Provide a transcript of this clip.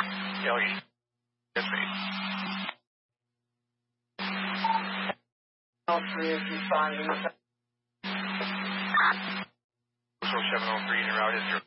Yeah, yes, mate. All three is responding. So 703 in your route is your